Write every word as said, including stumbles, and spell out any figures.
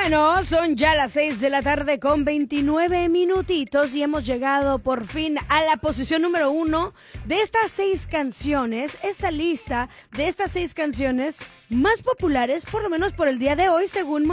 Bueno, son ya las seis de la tarde con veintinueve minutitos y hemos llegado por fin a la posición número uno de estas seis canciones, esta lista de estas seis canciones más populares, por lo menos por el día de hoy, según